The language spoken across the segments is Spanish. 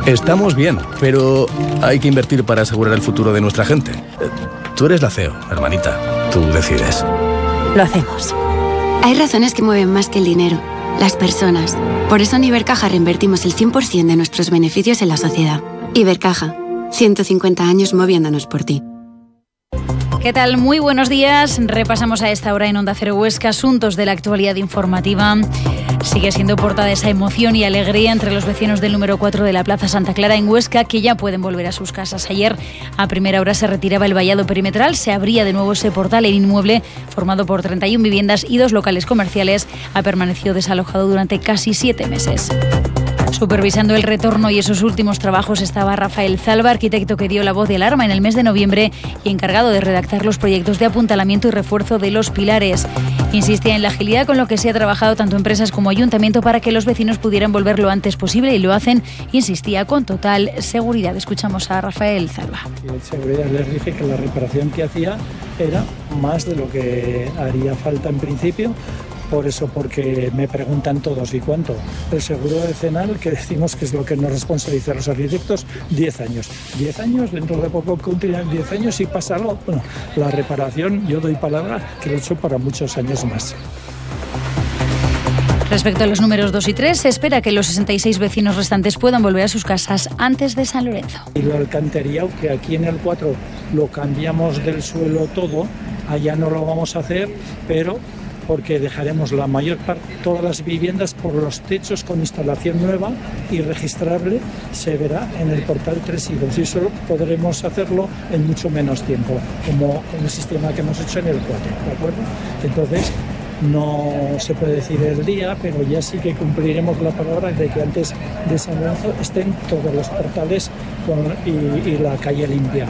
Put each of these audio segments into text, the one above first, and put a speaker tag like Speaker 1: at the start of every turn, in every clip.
Speaker 1: Estamos bien, pero hay que invertir para asegurar el futuro de nuestra gente. Tú eres la CEO, hermanita. Tú decides.
Speaker 2: Lo hacemos.
Speaker 3: Hay razones que mueven más que el dinero. Las personas. Por eso en Ibercaja reinvertimos el 100% de nuestros beneficios en la sociedad. Ibercaja. 150 años moviéndonos por ti.
Speaker 4: ¿Qué tal? Muy buenos días. Repasamos a esta hora en Onda Cero Huesca asuntos de la actualidad informativa. Sigue siendo portada esa emoción y alegría entre los vecinos del número 4 de la Plaza Santa Clara en Huesca, que ya pueden volver a sus casas. Ayer, a primera hora, se retiraba el vallado perimetral, se abría de nuevo ese portal. El inmueble, formado por 31 viviendas y 2 locales comerciales, ha permanecido desalojado durante casi 7 meses. Supervisando el retorno y esos últimos trabajos estaba Rafael Zalba, arquitecto que dio la voz de alarma en el mes de noviembre y encargado de redactar los proyectos de apuntalamiento y refuerzo de los pilares. Insistía en la agilidad con lo que se ha trabajado tanto empresas como ayuntamiento para que los vecinos pudieran volver lo antes posible, y lo hacen, insistía, con total seguridad. Escuchamos a Rafael Zalba.
Speaker 5: En seguridad les dije que la reparación que hacía era más de lo que haría falta en principio. Por eso, porque me preguntan todos, ¿y cuánto? El seguro decenal, que decimos que es lo que nos responsabiliza a los arquitectos, 10 años. 10 años, dentro de poco cumplirán 10 años y pasa algo. Bueno, la reparación, yo doy palabra que lo he hecho para muchos años más.
Speaker 4: Respecto a los números 2 y 3, se espera que los 66 vecinos restantes puedan volver a sus casas antes de San Lorenzo.
Speaker 5: Y la alcantarilla, que aquí en el 4 lo cambiamos del suelo todo, allá no lo vamos a hacer, pero porque dejaremos la mayor parte, todas las viviendas por los techos con instalación nueva y registrable, se verá en el portal 3 y 2, y solo podremos hacerlo en mucho menos tiempo, como con el sistema que hemos hecho en el 4, ¿de acuerdo? Entonces, no se puede decir el día, pero ya sí que cumpliremos la palabra de que antes de San Lorenzo estén todos los portales y la calle limpia.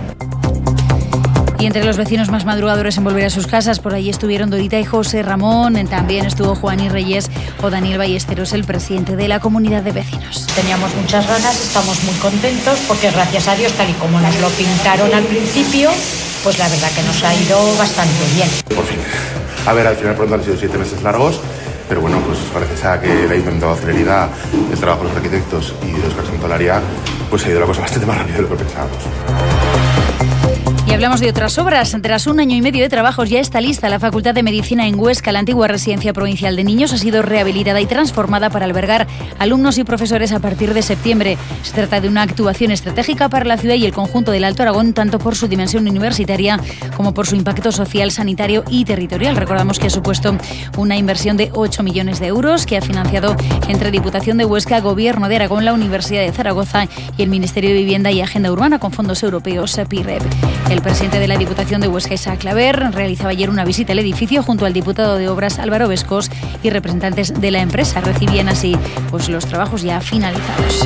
Speaker 4: Y entre los vecinos más madrugadores en volver a sus casas, por allí estuvieron Dorita y José Ramón, también estuvo Juan y Reyes o Daniel Ballesteros, el presidente de la comunidad de vecinos.
Speaker 6: Teníamos muchas ganas, estamos muy contentos porque gracias a Dios, tal y como nos lo pintaron al principio, pues la verdad que nos ha ido bastante bien.
Speaker 7: Por fin. A ver, al final pronto han sido 7 meses largos, pero bueno, pues gracias a que le ha intentado celeridad el trabajo de los arquitectos y de Óscar Santolaria, pues ha ido la cosa bastante más rápido de lo que pensábamos.
Speaker 4: Y hablamos de otras obras. Tras 1 año y medio de trabajos ya está lista la Facultad de Medicina en Huesca. La antigua residencia provincial de niños ha sido rehabilitada y transformada para albergar alumnos y profesores a partir de septiembre. Se trata de una actuación estratégica para la ciudad y el conjunto del Alto Aragón, tanto por su dimensión universitaria como por su impacto social, sanitario y territorial. Recordamos que ha supuesto una inversión de 8 millones de euros que ha financiado entre Diputación de Huesca, Gobierno de Aragón, la Universidad de Zaragoza y el Ministerio de Vivienda y Agenda Urbana con fondos europeos PIREP. El presidente de la Diputación de Huesca, Isaac Claver, realizaba ayer una visita al edificio junto al diputado de Obras, Álvaro Vescos, y representantes de la empresa. Recibían así los trabajos ya finalizados.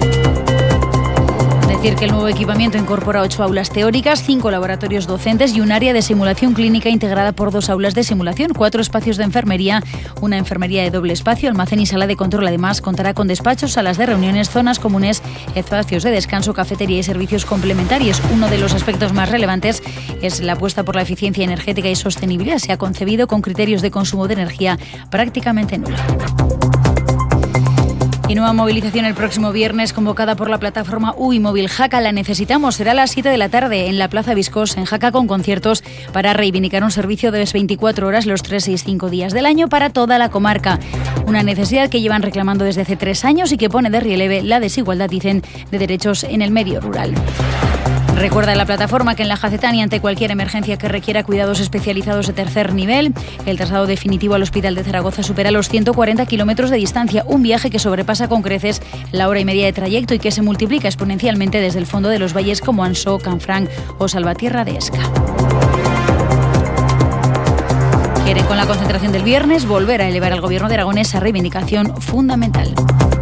Speaker 4: Decir que el nuevo equipamiento incorpora 8 aulas teóricas, 5 laboratorios docentes y un área de simulación clínica integrada por 2 aulas de simulación, 4 espacios de enfermería, una enfermería de doble espacio, almacén y sala de control. Además, contará con despachos, salas de reuniones, zonas comunes, espacios de descanso, cafetería y servicios complementarios. Uno de los aspectos más relevantes es la apuesta por la eficiencia energética y sostenibilidad. Se ha concebido con criterios de consumo de energía prácticamente nulo. Y nueva movilización el próximo viernes convocada por la plataforma UI Móvil Jaca. La necesitamos. Será a las 7 de la tarde en la Plaza Viscos, en Jaca, con conciertos para reivindicar un servicio de 24 horas los 365 días del año para toda la comarca. Una necesidad que llevan reclamando desde hace 3 años y que pone de relieve la desigualdad, dicen, de derechos en el medio rural. Recuerda la plataforma que en la Jacetania, ante cualquier emergencia que requiera cuidados especializados de tercer nivel, el traslado definitivo al Hospital de Zaragoza supera los 140 kilómetros de distancia, un viaje que sobrepasa con creces la hora y media de trayecto y que se multiplica exponencialmente desde el fondo de los valles como Ansó, Canfranc o Salvatierra de Esca. Quieren, con la concentración del viernes, volver a elevar al Gobierno de Aragón esa reivindicación fundamental.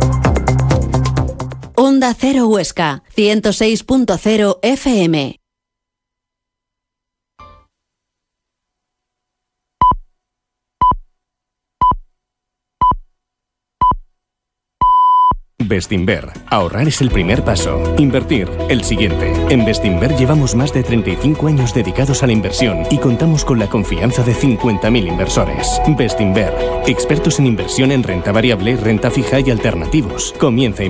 Speaker 2: Onda Cero Huesca, 106.0 FM.
Speaker 8: Bestinver. Ahorrar es el primer paso. Invertir, el siguiente. En Bestinver llevamos más de 35 años dedicados a la inversión y contamos con la confianza de 50.000 inversores. Bestinver. Expertos en inversión en renta variable, renta fija y alternativos. Comienza